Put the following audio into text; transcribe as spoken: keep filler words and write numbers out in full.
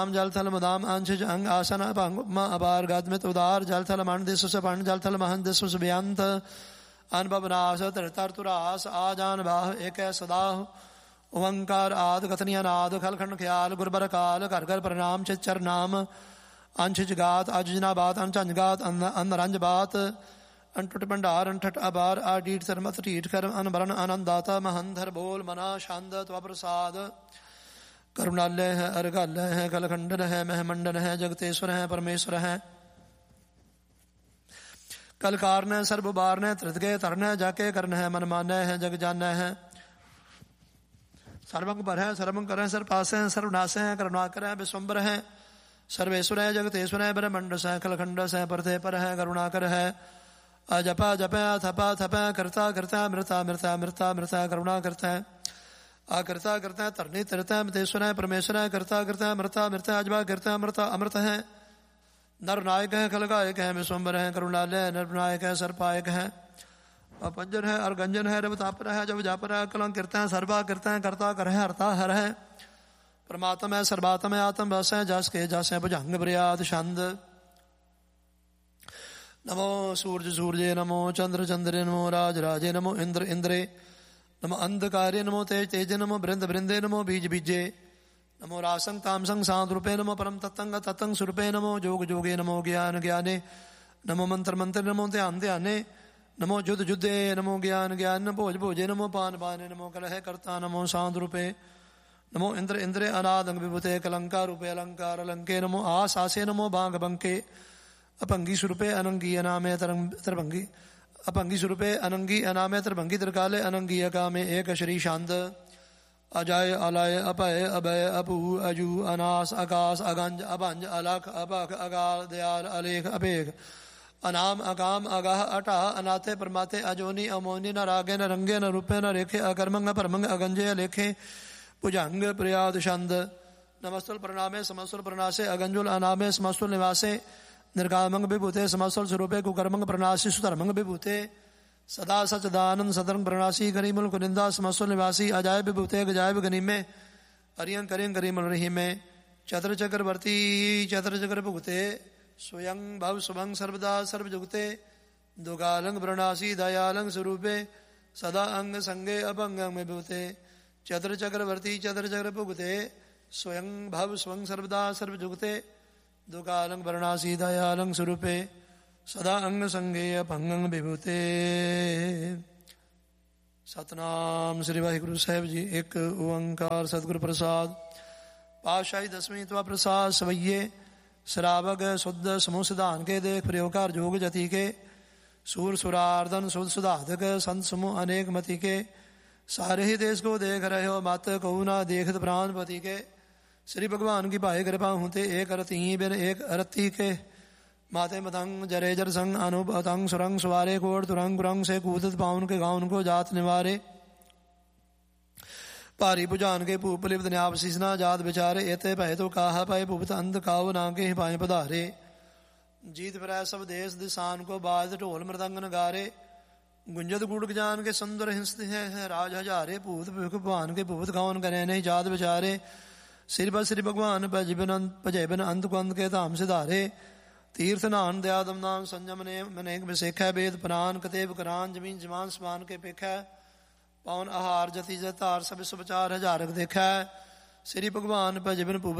जल थल मदाम अंश अंग आसन अपंग उपमा अपार गदमित उदार जल थल मन दिश पंड जल थल महन दिश बेअंत अनुभव नाश तरतुरास आजान बाह एक सदाह ओंकार आद कथनिया नाद खलखंड ख्याल गुरबर काल घर घर प्रणाम चिचर नाम अंश गात अजना बात अंज गात अनरंज बात अनटुट भंडार अनठट अबार आडीठ सरमत टीठ कर्म अनबरन आनंदाता महंधर बोल मना शांद त्व प्रसाद करुणालय है अर्घालय है कलखंडन है महमंडन है जगतेश्वर है परमेश्वर है कल कारण है सर्व बारण है त्रितगे तरण है जाके करण है मन मान है जग जान है सर्वंग पर है सर्वंग कर है सर्वपास है सर्वनाश है करुणाकर है विश्वम्बर है सर्वेश्वर है जगतेश्वर है ब्रह्मंड है कलखंड है परते पर है करुणाकर है अजपा जपा थपा थपा करता करता मृता मृता मृता मृता करुणा करता है आकर्ता करता है तरनी तरता है मतेश्वर है परमेश्वर है करता करता है मृता मृता अजबा करता मृता अमृत है नर नायक है खलगायक है विश्वम्बर है करुणालय है नरनायक है सर्पायक है पंजन है अर्गंजन है रब तापर है जब जापर है कलंक करता है सर्वा करता है करता कर है हरता हर है परमात्मा है सर्वात्म है आत्म बस है जस के जस है भुजंग ब्रियाद छंद नमो सूर्य सूर्य नमो चंद्र चंद्रे नमो राज राजे नमो इंद्र इंद्रे नमो अंधकारे नमो तेज तेजे नमो बृंद बृंदे नमो बीज बीजे नमो रासंग तामसंग सांद्रूपे नमो परम तत्तंग तत्तंग स्वरूपे नमो जोग जोगे नमो ज्ञान ज्ञाने नमो मंत्र मंत्र नमो ध्यान ध्याने नमो युद्ध युद्धे नमो ज्ञान ज्ञान भोज भोजे नमो पान पाने नमो कलह कर्ता नमो सांद्रूपे नमो इंद्र इंद्रे अनादंग विभुते कलंकार रूपे अलंकार अलंके नमो आस आसे नमो बांग बंके अपंगी स्वरूपे अनंगी अनामे तरंगी अपंगी स्वरूपे अनंगी अनामे तरभंगी त्रिकाले अनंगी अकामे एक श्री शांत अजाय अलाय अपय अभय अपू अजू अनास आकाश अगंज अभंज अलख अबख अगाल दयाल अलेख अपेख अनाम अकाम अगाह अटा अनाथे परमाते अजोनी अमोनी न रागे न रंगे न रूपे न रेखे अकर्मंग परमंग अगंजे अलेखे भुजंग प्रियाद छंद नमस्तुल प्रणामे समस्तुल प्रणासे अगंजुल अनामे समस्तुल निवासे निर्गामंग विभूते समस्तुल स्वरूपे कुकर्मंग प्रणासी सुधर्मंग विभूते सदा सचदानंद सदरंग प्रणासी गरीमुल कुनिंदा समस्तुल निवासी अजाय विभूते गजाय गनीमे अरियं करियं करीमुल रहीमे चतर चक्रवर्ती चतर चक्र भुगते स्वयं भव शुभंग सर्वदा सर्वजुगते दुगालंग प्रणासी दयालंग स्वरूपे सदा अंग संगे अभंगं विभूते चतर चक्रवर्ती चतर चक्र भुगते स्वयं भव शुभंग सर्वदा सर्वजुगते दुकालंग वर्णासी दयालंग स्वरूपे सदा अंग संगे अभंगं विभूते सतनाम श्री वाहिगुरु साहिब जी एक ओंकार सतगुरु प्रसाद पातशाही दसवीं तवा प्रसाद सवैये श्रावक शुद्ध समूह सिद्धांत के देख प्रयोकार जोग जति के सूर सुरार्दन शुद्ध सुधाधक संत समूह अनेक मति के सारे ही देश को देख रहे हो मत कहू ना देखत प्राणपति के श्री भगवान की भाई कृपा होते एक रति बिन एक रति के माते मतंग जरे जर संग अनुभव अतंग सुरंग सुवारे कोट तुरंग गुरंग से कूदत पाउन के गाउन को जात निवारे भारी भुजान के भूप लिप्त न्याप सीसना जात बिचारे एते भय तो काहा पाए भूपत अंध काव नाके हिपाए पधारे जीत फिरै सब देश दिसान को बाज ढोल मृदंग नगारे गुंजत गुड़ जान के सुंदर हिंसते हैं राज हजारे भूत भगवान के भूत गावन करे नहीं जात बिचारे श्री बस श्री भगवान भज बिन भजय बिन अंत कुंद के धाम सिधारे तीर्थ नान दयादम नाम संयम ने मनेक बिसेख वेद पुराण कतेब करान जमीन जमान समान के पेख पवन आहार जति जतार सब सुपचार हजारक देखा श्री भगवान भज बिन भूप